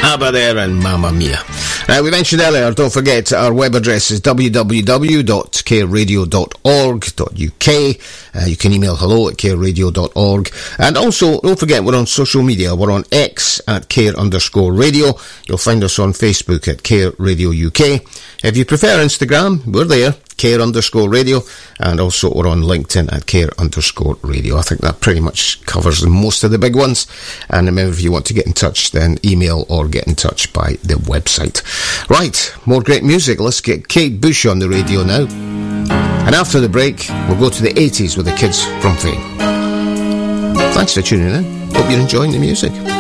ABBA there and Mamma Mia. Now, we mentioned earlier, don't forget, our web address is www.careradio.org.uk. You can email hello@careradio.org. And also, don't forget, we're on social media. We're on X at @care_radio. You'll find us on Facebook at Care Radio UK. If you prefer Instagram, we're there, Care_radio. And also, we're on LinkedIn at Care_radio. I think that pretty much covers most of the big ones. And remember, if you want to get in touch, then email or get in touch by the website. Right, more great music. Let's get Kate Bush on the radio now. And after the break, we'll go to the 80s with the Kids from Fame. Thanks for tuning in. Hope you're enjoying the music.